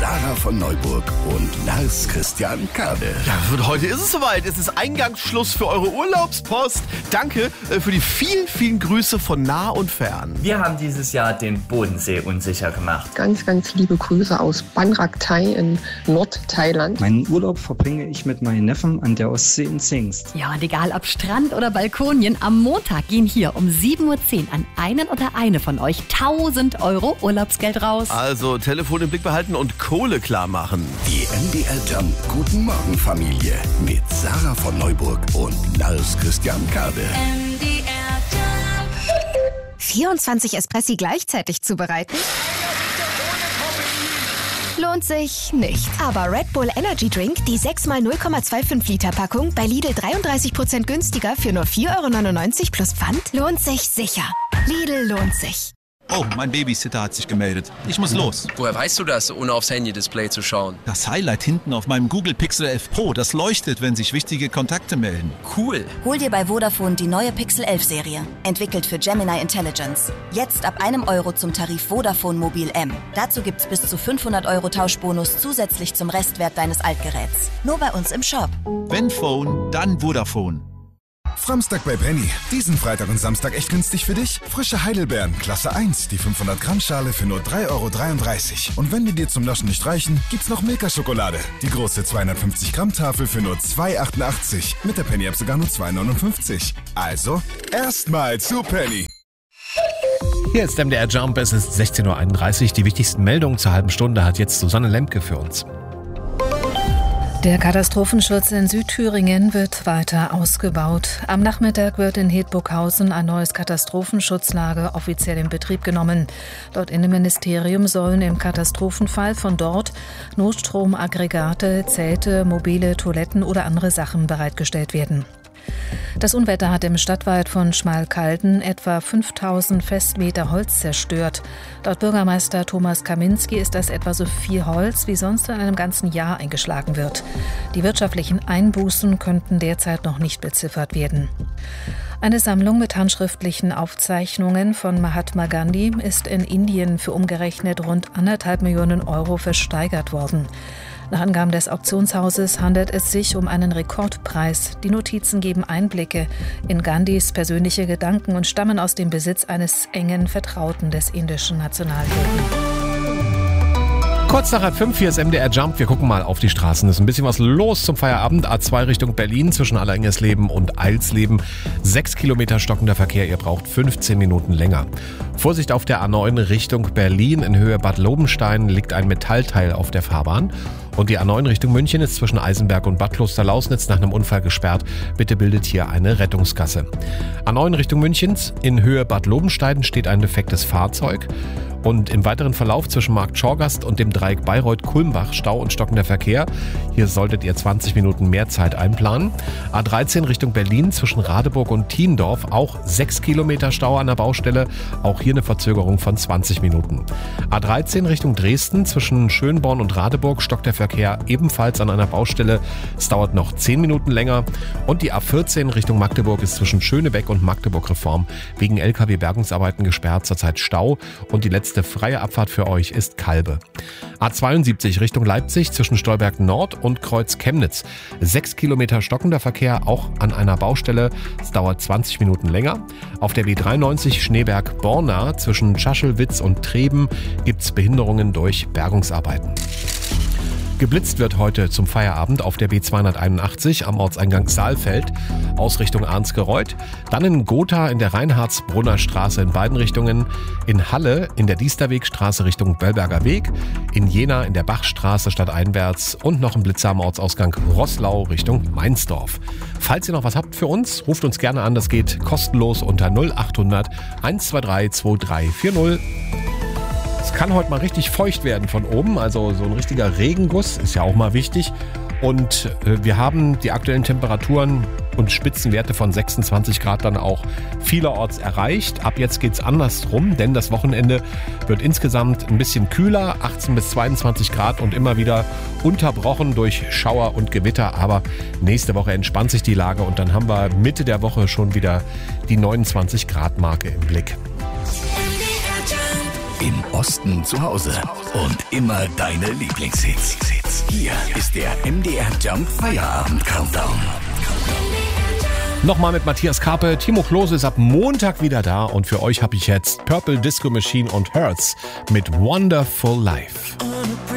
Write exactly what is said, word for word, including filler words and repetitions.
Sarah von Neuburg und Lars Christian Kade. Ja, und heute ist es soweit. Es ist Eingangsschluss für eure Urlaubspost. Danke äh, für die vielen, vielen Grüße von nah und fern. Wir haben dieses Jahr den Bodensee unsicher gemacht. Ganz, ganz liebe Grüße aus Ban Rak Thai in Nordthailand. Meinen Urlaub verbringe ich mit meinen Neffen an der Ostsee in Zingst. Ja, und egal ob Strand oder Balkonien, am Montag gehen hier um sieben Uhr zehn an einen oder eine von euch tausend Euro Urlaubsgeld raus. Also Telefon im Blick behalten und Kohle klar machen. Die M D R Jump Guten Morgen Familie mit Sarah von Neuburg und Lars Christian Kade. M D R Jump. vierundzwanzig Espressi gleichzeitig zubereiten? Lohnt sich nicht. Aber Red Bull Energy Drink, die sechs mal null Komma fünfundzwanzig Liter Packung, bei Lidl dreiunddreißig Prozent günstiger für nur vier Euro neunundneunzig plus Pfand, lohnt sich sicher. Lidl lohnt sich. Oh, mein Babysitter hat sich gemeldet. Ich muss los. Woher weißt du das, ohne aufs Handy-Display zu schauen? Das Highlight hinten auf meinem Google Pixel elf Pro, das leuchtet, wenn sich wichtige Kontakte melden. Cool. Hol dir bei Vodafone die neue Pixel elf Serie. Entwickelt für Gemini Intelligence. Jetzt ab einem Euro zum Tarif Vodafone Mobil M. Dazu gibt's bis zu fünfhundert Euro Tauschbonus zusätzlich zum Restwert deines Altgeräts. Nur bei uns im Shop. Wenn Phone, dann Vodafone. Framstag bei Penny. Diesen Freitag und Samstag echt günstig für dich? Frische Heidelbeeren, Klasse eins, die fünfhundert Gramm Schale für nur drei Euro dreiunddreißig. Und wenn die dir zum Naschen nicht reichen, gibt's noch Milka-Schokolade. Die große zweihundertfünfzig Gramm Tafel für nur zwei Euro achtundachtzig. Mit der Penny-App sogar nur zwei Euro neunundfünfzig. Also, erstmal zu Penny. Hier ist M D R Jump, es ist sechzehn Uhr einunddreißig. Die wichtigsten Meldungen zur halben Stunde hat jetzt Susanne Lemke für uns. Der Katastrophenschutz in Südthüringen wird weiter ausgebaut. Am Nachmittag wird in Hedburghausen ein neues Katastrophenschutzlager offiziell in Betrieb genommen. Laut Innenministerium sollen im Katastrophenfall von dort Notstromaggregate, Zelte, mobile Toiletten oder andere Sachen bereitgestellt werden. Das Unwetter hat im Stadtwald von Schmalkalden etwa fünftausend Festmeter Holz zerstört. Laut Bürgermeister Thomas Kaminski ist das etwa so viel Holz, wie sonst in einem ganzen Jahr eingeschlagen wird. Die wirtschaftlichen Einbußen könnten derzeit noch nicht beziffert werden. Eine Sammlung mit handschriftlichen Aufzeichnungen von Mahatma Gandhi ist in Indien für umgerechnet rund anderthalb Millionen Euro versteigert worden. Nach Angaben des Auktionshauses handelt es sich um einen Rekordpreis. Die Notizen geben Einblicke in Gandhis persönliche Gedanken und stammen aus dem Besitz eines engen Vertrauten des indischen Nationalhelden. Kurz nach halb fünf, hier ist M D R Jump. Wir gucken mal auf die Straßen. Es ist ein bisschen was los zum Feierabend. A zwei Richtung Berlin zwischen Allerengesleben und Eilsleben. Sechs Kilometer stockender Verkehr. Ihr braucht fünfzehn Minuten länger. Vorsicht auf der A neun Richtung Berlin. In Höhe Bad Lobenstein liegt ein Metallteil auf der Fahrbahn. Und die A neun Richtung München ist zwischen Eisenberg und Bad Klosterlausnitz nach einem Unfall gesperrt. Bitte bildet hier eine Rettungsgasse. A neun Richtung Münchens. In Höhe Bad Lobenstein steht ein defektes Fahrzeug. Und im weiteren Verlauf zwischen Markt Schorgast und dem Dreieck Bayreuth-Kulmbach Stau und stockender Verkehr. Hier solltet ihr zwanzig Minuten mehr Zeit einplanen. A dreizehn Richtung Berlin zwischen Radeburg und Thiendorf. Auch sechs Kilometer Stau an der Baustelle. Auch hier eine Verzögerung von zwanzig Minuten. A dreizehn Richtung Dresden zwischen Schönborn und Radeburg stockt der Verkehr ebenfalls an einer Baustelle. Es dauert noch zehn Minuten länger. Und die A vierzehn Richtung Magdeburg ist zwischen Schönebeck und Magdeburg Reform wegen L K W-Bergungsarbeiten gesperrt. Zurzeit Stau. Und die letzte freie Abfahrt für euch ist Kalbe. A zweiundsiebzig Richtung Leipzig zwischen Stolberg Nord und Kreuz Chemnitz. Sechs Kilometer stockender Verkehr, auch an einer Baustelle. Es dauert zwanzig Minuten länger. Auf der B dreiundneunzig Schneeberg-Borna zwischen Schaschelwitz und Treben gibt es Behinderungen durch Bergungsarbeiten. Geblitzt wird heute zum Feierabend auf der B zweihunderteinundachtzig am Ortseingang Saalfeld aus Richtung Arnsgereuth. Dann in Gotha in der Reinhardsbrunner Straße in beiden Richtungen. In Halle in der Diesterwegstraße Richtung Böllberger Weg. In Jena in der Bachstraße stadteinwärts. Und noch ein Blitzer am Ortsausgang Roßlau Richtung Meinsdorf. Falls ihr noch was habt für uns, ruft uns gerne an. Das geht kostenlos unter null achthundert eins zwei drei zwei drei vier null. Es kann heute mal richtig feucht werden von oben, also so ein richtiger Regenguss ist ja auch mal wichtig. Und äh, wir haben die aktuellen Temperaturen und Spitzenwerte von sechsundzwanzig Grad dann auch vielerorts erreicht. Ab jetzt geht's andersrum, denn das Wochenende wird insgesamt ein bisschen kühler, achtzehn bis zweiundzwanzig Grad und immer wieder unterbrochen durch Schauer und Gewitter. Aber nächste Woche entspannt sich die Lage und dann haben wir Mitte der Woche schon wieder die neunundzwanzig Grad Marke im Blick. Im Osten zu Hause. Und immer deine Lieblingshits. Hier ist der M D R Jump Feierabend Countdown. Nochmal mit Matthias Karpe. Timo Klose ist ab Montag wieder da. Und für euch habe ich jetzt Purple Disco Machine und Hertz mit Wonderful Life.